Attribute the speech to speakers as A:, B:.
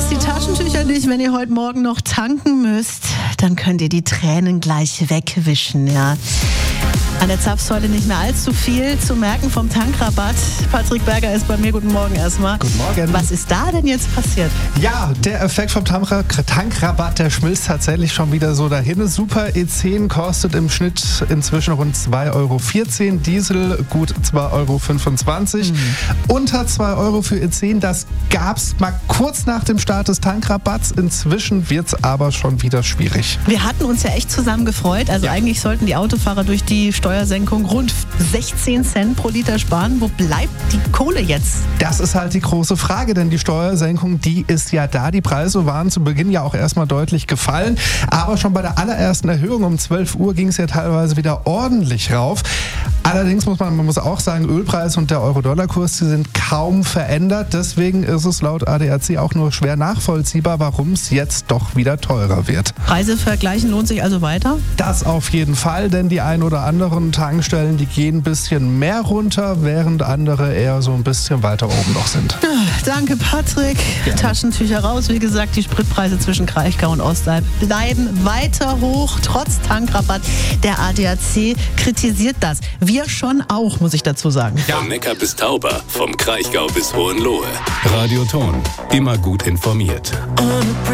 A: vergesst die Taschentücher nicht, wenn ihr heute Morgen noch tanken müsst. Dann könnt ihr die Tränen gleich wegwischen, ja. An der Zapfsäule nicht mehr allzu viel zu merken vom Tankrabatt. Patrick Berger ist bei mir. Guten Morgen erstmal.
B: Guten Morgen.
A: Was ist da denn jetzt passiert?
B: Ja, der Effekt vom Tankrabatt, der schmilzt tatsächlich schon wieder so dahin. Super E10 kostet im Schnitt inzwischen rund 2,14 Euro. Diesel gut 2,25 Euro. Unter 2 Euro für E10, das gab's mal kurz nach dem Start des Tankrabatts. Inzwischen wird's aber schon wieder schwierig.
A: Wir hatten uns ja echt zusammen gefreut. Also eigentlich sollten die Autofahrer durch die Steuersenkung rund 16 Cent pro Liter sparen. Wo bleibt die Kohle jetzt?
B: Das ist halt die große Frage, denn die Steuersenkung, die ist ja da. Die Preise waren zu Beginn ja auch erstmal deutlich gefallen. Aber schon bei der allerersten Erhöhung um 12 Uhr ging es ja teilweise wieder ordentlich rauf. Allerdings muss man auch sagen, Ölpreis und der Euro-Dollar-Kurs, die sind kaum verändert. Deswegen ist es laut ADAC auch nur schwer nachvollziehbar, warum es jetzt doch wieder teurer wird.
A: Preise vergleichen lohnt sich also weiter?
B: Das auf jeden Fall, denn die ein oder anderen Tankstellen, die gehen ein bisschen mehr runter, während andere eher so ein bisschen weiter oben noch sind.
A: Danke, Patrick.
B: Gerne.
A: Taschentücher raus. Wie gesagt, die Spritpreise zwischen Kraichgau und Ostalb bleiben weiter hoch, trotz Tankrabatt. Der ADAC kritisiert das. Wir schon auch, muss ich dazu sagen.
C: Vom Neckar bis Tauber, vom Kraichgau bis Hohenlohe. Radio Ton, immer gut informiert.